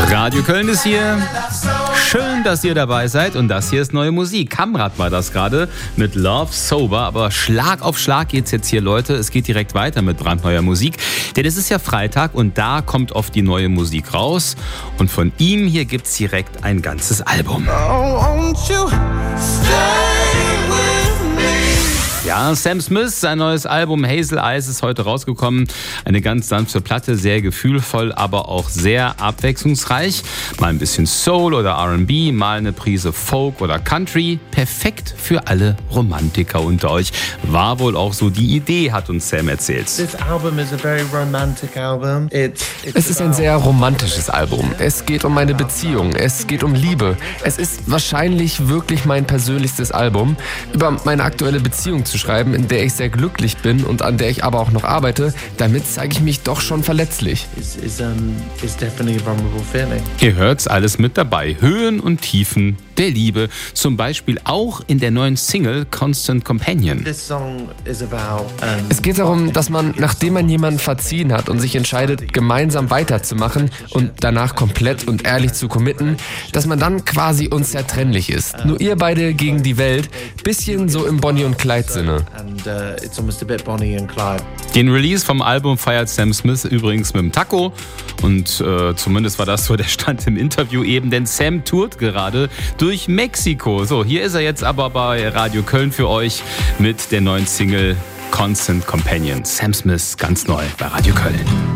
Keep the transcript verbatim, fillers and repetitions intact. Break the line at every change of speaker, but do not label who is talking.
Radio Köln ist hier. Schön, dass ihr dabei seid und das hier ist neue Musik. Kamrat war das gerade mit Love Sober, aber Schlag auf Schlag geht's jetzt hier, Leute. Es geht direkt weiter mit brandneuer Musik, denn es ist ja Freitag und da kommt oft die neue Musik raus und von ihm hier gibt's direkt ein ganzes Album. Oh, won't you stay with me? Ja, Sam Smith, sein neues Album Hazel Eyes ist heute rausgekommen. Eine ganz sanfte Platte, sehr gefühlvoll, aber auch sehr abwechslungsreich. Mal ein bisschen Soul oder R and B, mal eine Prise Folk oder Country. Perfekt für alle Romantiker unter euch. War wohl auch so die Idee, hat uns Sam erzählt.
This album is a very romantic album. It's, it's
es ist ein sehr romantisches Album. Es geht um meine Beziehung, es geht um Liebe. Es ist wahrscheinlich wirklich mein persönlichstes Album. Über meine aktuelle Beziehung zu schreiben, in der ich sehr glücklich bin und an der ich aber auch noch arbeite, damit zeige ich mich doch schon verletzlich.
It's, it's, um, it's definitely a vulnerable feeling.
Ihr hört's alles mit dabei. Höhen und Tiefen der Liebe. Zum Beispiel auch in der neuen Single Constant Companion.
This song is about, um,
Es geht darum, dass man, nachdem man jemanden verziehen hat und sich entscheidet, gemeinsam weiterzumachen und danach komplett und ehrlich zu committen, dass man dann quasi unzertrennlich ist. Nur ihr beide gegen die Welt. Bisschen so im Bonnie und Clyde-Sinne.
and uh, it's almost a bit Bonnie and Clyde.
Den Release vom Album feiert Sam Smith übrigens mit dem Taco. Und äh, zumindest war das so der Stand im Interview eben, denn Sam tourt gerade durch Mexiko. So, hier ist er jetzt aber bei Radio Köln für euch mit der neuen Single Constant Companion. Sam Smith ganz neu bei Radio Köln.